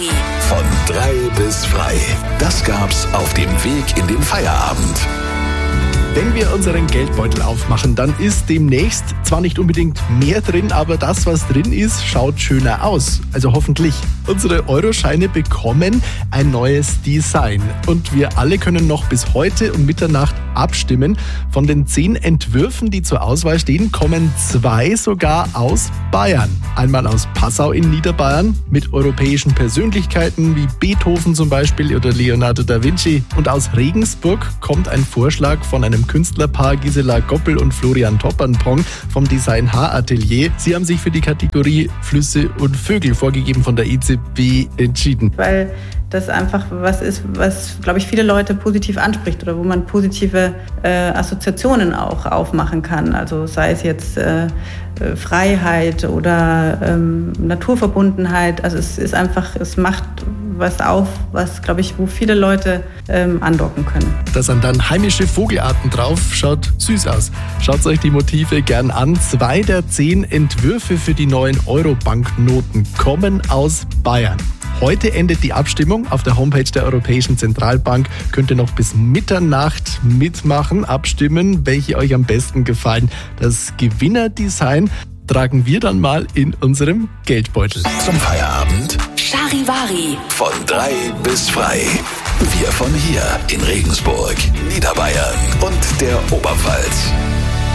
Von 3 bis frei. Das gab's auf dem Weg in den Feierabend. Wenn wir unseren Geldbeutel aufmachen, dann ist demnächst zwar nicht unbedingt mehr drin, aber das, was drin ist, schaut schöner aus. Also hoffentlich. Unsere Euroscheine bekommen ein neues Design. Und wir alle können noch bis heute um Mitternacht abstimmen. Von den 10 Entwürfen, die zur Auswahl stehen, kommen 2 sogar aus Bayern. Einmal aus Passau in Niederbayern mit europäischen Persönlichkeiten wie Beethoven zum Beispiel oder Leonardo da Vinci. Und aus Regensburg kommt ein Vorschlag von einem Künstlerpaar Gisela Goppel und Florian Toppernpong vom Design H-Atelier. Sie haben sich für die Kategorie Flüsse und Vögel, vorgegeben von der EZB, entschieden. Weil das einfach was ist, was, glaube ich, viele Leute positiv anspricht oder wo man positive Assoziationen auch aufmachen kann. Also sei es jetzt Freiheit oder Naturverbundenheit. Also es ist einfach, es macht was auf, was, glaube ich, wo viele Leute andocken können. Da sind dann heimische Vogelarten drauf, schaut süß aus. Schaut euch die Motive gern an. 2 der 10 Entwürfe für die neuen Euro-Banknoten kommen aus Bayern. Heute endet die Abstimmung. Auf der Homepage der Europäischen Zentralbank könnt ihr noch bis Mitternacht mitmachen, abstimmen, welche euch am besten gefallen. Das Gewinnerdesign tragen wir dann mal in unserem Geldbeutel. Zum Feierabend Charivari. von 3 bis frei. Wir von hier in Regensburg, Niederbayern und der Oberpfalz.